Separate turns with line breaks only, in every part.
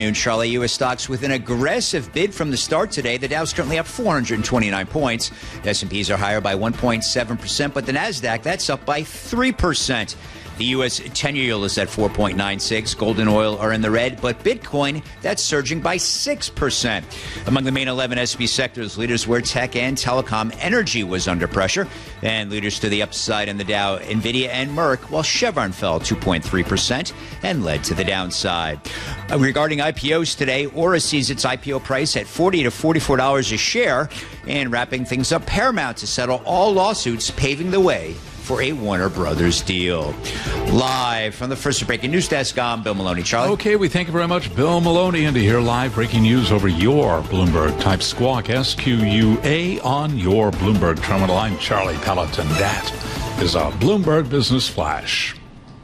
Charlie, U.S. stocks with an aggressive bid from the start today. The Dow's currently up 429 points. The S&Ps are higher by 1.7%, but the Nasdaq, that's up by 3%. The U.S. 10-year yield is at 4.96. Gold and oil are in the red, but Bitcoin, that's surging by 6%. Among the main 11 S&P sectors, leaders were tech and telecom. Energy was under pressure. And leaders to the upside in the Dow, NVIDIA and Merck, while Chevron fell 2.3% and led to the downside. Regarding IPOs today, Aura sees its IPO price at $40 to $44 a share. And wrapping things up, Paramount to settle all lawsuits, paving the way for a Warner Brothers deal. Live from the First Breaking News Desk, I'm Bill Maloney. Charlie?
Okay, we thank you very much, Bill Maloney, and to hear live breaking news over your Bloomberg. Type Squawk, SQUA, on your Bloomberg terminal. I'm Charlie Pelleton. That is a Bloomberg Business Flash.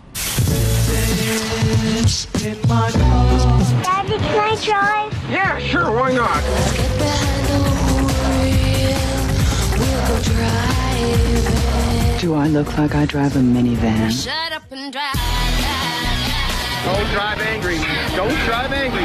Daddy, can I drive?
Yeah, sure, why not?
Let's get behind the wheel. We'll go driving.
Do I look like I drive a minivan?
Shut up and drive.
Don't drive angry. Don't drive angry.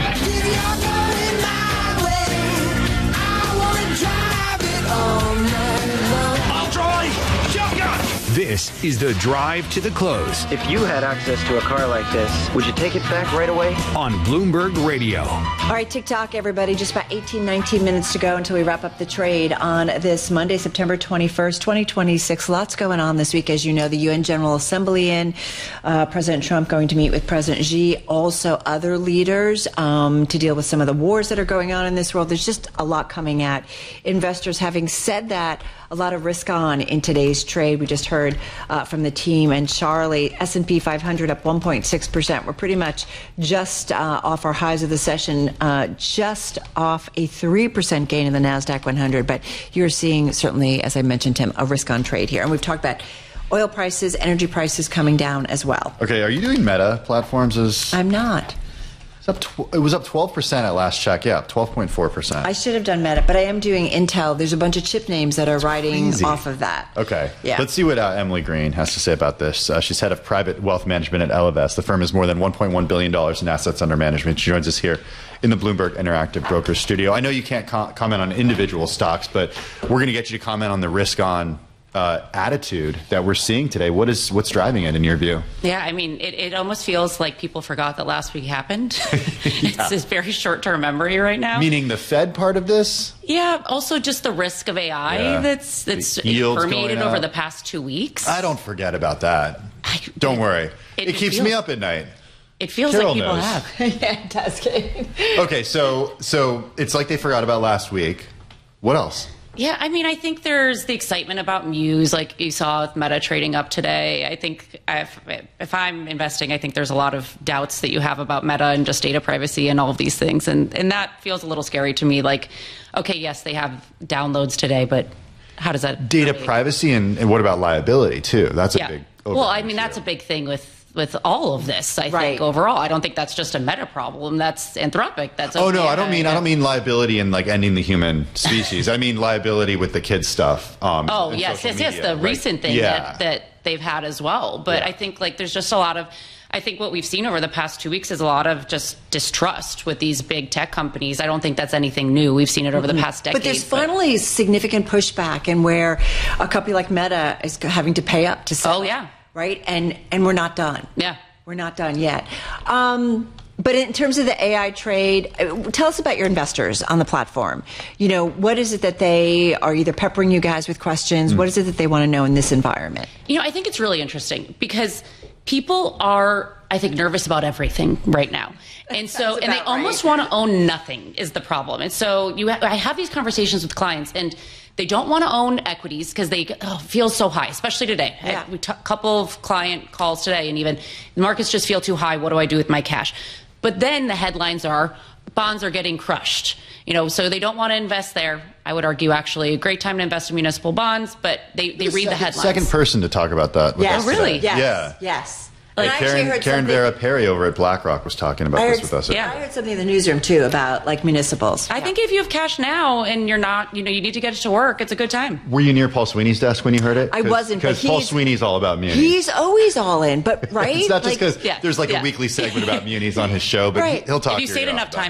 I'll drive. Shotgun. This is the drive to the close
If you had access to a car like this, would you take it back right away?
on Bloomberg Radio.
All right, TikTok, everybody. Just about 18, 19 minutes to go until we wrap up the trade on this Monday, September 21st, 2026. Lots going on this week. As you know, the UN General Assembly President Trump going to meet with President Xi, also other leaders to deal with some of the wars that are going on in this world. There's just a lot coming at investors. Having said that, a lot of risk on in today's trade. We just heard from the team and Charlie. S&P 500 up 1.6%. We're pretty much just off our highs of the session, just off a 3% gain in the NASDAQ 100. But you're seeing, certainly, as I mentioned, Tim, a risk on trade here. And we've talked about oil prices, energy prices coming down as well.
Okay, are you doing Meta platforms?
I'm not.
It was up 12% at last check. Yeah, 12.4%.
I should have done Meta, but I am doing Intel. There's a bunch of chip names that are riding
crazy.
off of that.
Okay.
Yeah.
Let's see what Emily Green has to say about this. She's head of private wealth management at Ellevest. The firm has more than $1.1 billion in assets under management. She joins us here in the Bloomberg Interactive Brokers studio. I know you can't comment on individual stocks, but we're going to get you to comment on the risk on attitude that we're seeing today. What's driving it in your view?
Yeah, I mean, it almost feels like people forgot that last week happened. It's this very short-term memory right now.
Meaning the Fed part of this?
Yeah, also just the risk of AI that's permeated over the past 2 weeks.
I don't forget about that. Don't worry. It keeps me up at night.
It feels
Carol
like people
knows.
have.
Yeah, it does.
Okay, so it's like they forgot about last week. What else?
Yeah, I mean, I think there's the excitement about Muse, like you saw with Meta trading up today. I think if I'm investing, I think there's a lot of doubts that you have about Meta and just data privacy and all of these things. And that feels a little scary to me. Like, okay, yes, they have downloads today, but how does that...
Data privacy and what about liability, too? That's a big...
Well, I mean, that's a big thing with all of this, I think, overall. I don't think that's just a Meta problem. That's Anthropic. That's
okay. Oh, no, I don't mean liability in like ending the human species. I mean liability with the kids stuff.
Yes, the recent thing that they've had as well. But I think like there's just a lot of... I think what we've seen over the past 2 weeks is a lot of just distrust with these big tech companies. I don't think that's anything new. We've seen it over the past decade.
But there's finally significant pushback, and where a company like Meta is having to pay up to sell.
Oh, yeah.
Right? And we're not done.
Yeah.
We're not done yet. But in terms of the AI trade, tell us about your investors on the platform. You know, what is it that they are either peppering you guys with questions? What is it that they want to know in this environment?
You know, I think it's really interesting because people are, I think, nervous about everything right now. And so, and they almost want to own nothing is the problem. And so I have these conversations with clients, and they don't want to own equities because they feel so high, especially today.
Yeah.
We took a couple of client calls today, and even the markets just feel too high. What do I do with my cash? But then the headlines are bonds are getting crushed. You know, so they don't want to invest there. I would argue, actually, a great time to invest in municipal bonds, but they read the headlines.
Second person to talk about that.
Yes.
Oh, really?
Yes.
Yeah.
Yes. And I actually heard
Karen
something-
Vera Perry over at BlackRock was talking about this with us.
I heard something in the newsroom too about like municipals.
I think if you have cash now and you're not, you need to get it to work, it's a good time.
Were you near Paul Sweeney's desk when you heard it?
I wasn't, but
because Paul Sweeney's all about munis.
He's always all in, but right?
It's not just because
Yeah,
there's like
yeah.
a weekly segment about munis on his show, but
Right.
he'll talk
If you
your
stayed
ear off
enough
about it.
time